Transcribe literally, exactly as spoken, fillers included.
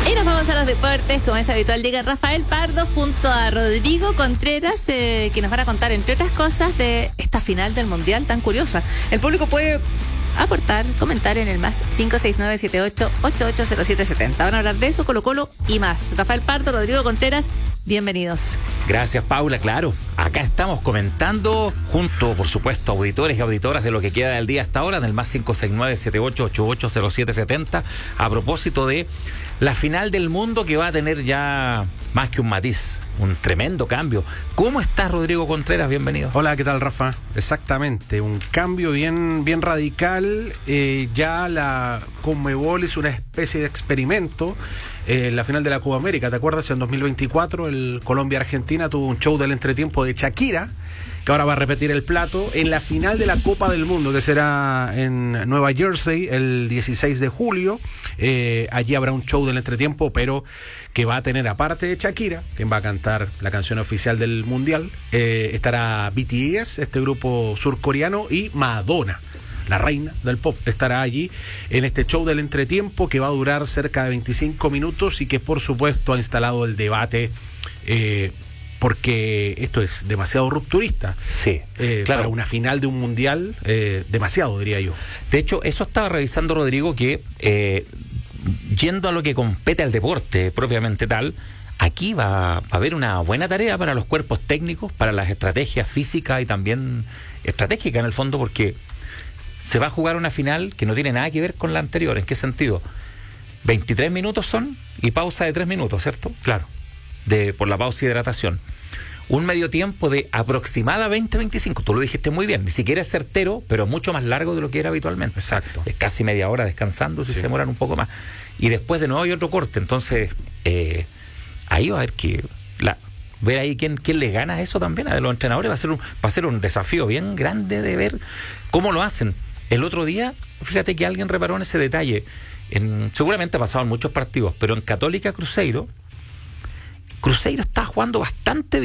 Y nos vamos a los deportes, como es habitual, llega Rafael Pardo junto a Rodrigo Contreras, eh, que nos van a contar, entre otras cosas, de esta final del Mundial tan curiosa. El público puede aportar, comentar en el más cinco seis nueve siete ocho ocho ocho cero siete siete cero. Van a hablar de eso, Colo Colo y más. Rafael Pardo, Rodrigo Contreras, bienvenidos. Gracias, Paula. Claro, acá estamos comentando junto, por supuesto, auditores y auditoras de lo que queda del día hasta ahora, en el más cinco seis nueve siete ocho ocho ocho cero siete siete cero, a propósito de la final del mundo, que va a tener ya más que un matiz, un tremendo cambio. ¿Cómo estás, Rodrigo Contreras? Bienvenido. Hola, ¿qué tal, Rafa? Exactamente, un cambio bien, bien radical. Eh, ya la Conmebol hizo una especie de experimento en eh, la final de la Copa América. ¿Te acuerdas? En dos mil veinticuatro, el Colombia-Argentina tuvo un show del entretiempo de Shakira, que ahora va a repetir el plato en la final de la Copa del Mundo, que será en Nueva Jersey el dieciséis de julio. Eh, allí habrá un show del entretiempo, pero que va a tener, aparte de Shakira, quien va a cantar la canción oficial del Mundial, eh, estará B T S, este grupo surcoreano, y Madonna, la reina del pop, estará allí en este show del entretiempo, que va a durar cerca de veinticinco minutos y que, por supuesto, ha instalado el debate, eh, porque esto es demasiado rupturista. Sí, eh, claro. Para una final de un mundial, eh, demasiado, diría yo. De hecho, eso estaba revisando, Rodrigo, que eh, yendo a lo que compete al deporte propiamente tal, aquí va a haber una buena tarea para los cuerpos técnicos, para las estrategias físicas y también estratégicas, en el fondo, porque se va a jugar una final que no tiene nada que ver con la anterior. ¿En qué sentido? veintitrés minutos son y pausa de tres minutos, ¿cierto? Claro. De, por la pausa y hidratación. Un medio tiempo de aproximadamente veinticinco. Tú lo dijiste muy bien. Ni siquiera es certero, pero mucho más largo de lo que era habitualmente. Exacto. Es casi media hora descansando, si sí. se demoran un poco más. Y después de nuevo hay otro corte. Entonces, eh, ahí va a haber que la, ver ahí quién, quién le gana eso también a los entrenadores. Va a ser un, va a ser un desafío bien grande de ver cómo lo hacen. El otro día, fíjate que alguien reparó en ese detalle. En, seguramente ha pasado en muchos partidos, pero en Católica Cruzeiro, Cruzeiro está jugando bastante bien.